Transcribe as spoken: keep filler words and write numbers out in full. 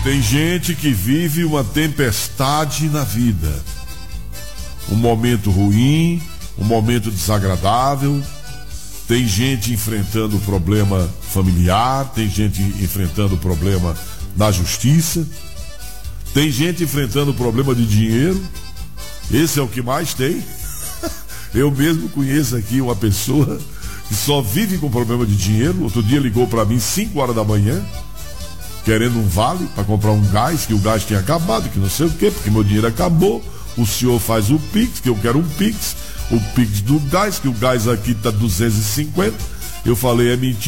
Tem gente que vive uma tempestade na vida. Um momento ruim, um momento desagradável. Tem gente enfrentando problema familiar, tem gente enfrentando problema na justiça, tem gente enfrentando problema de dinheiro. Esse é o que mais tem. Eu mesmo conheço aqui uma pessoa que só vive com problema de dinheiro. Outro dia ligou para mim cinco horas da manhã, querendo um vale para comprar um gás, que o gás tinha acabado, que não sei o quê, porque meu dinheiro acabou. O senhor faz o Pix, que eu quero um Pix, o Pix do gás, que o gás aqui tá duzentos e cinquenta. Eu falei, é mentira.